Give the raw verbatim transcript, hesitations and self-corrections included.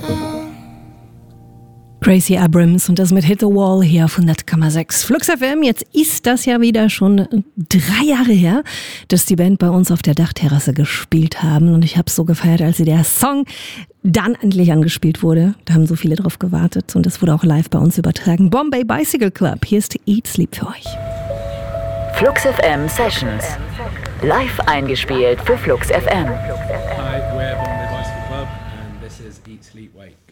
Gracie Abrams und das mit Hit the Wall hier auf hundert Komma sechs Flux F M. Jetzt ist das ja wieder schon drei Jahre her, dass die Band bei uns auf der Dachterrasse gespielt haben. Und ich habe es so gefeiert, als der Song dann endlich angespielt wurde. Da haben so viele drauf gewartet und das wurde auch live bei uns übertragen. Bombay Bicycle Club, hier ist Eat Sleep für euch. Flux F M Sessions. Live eingespielt für Flux F M. Hi, we're Bombay Bicycle Club and this is Eat Sleep Wait.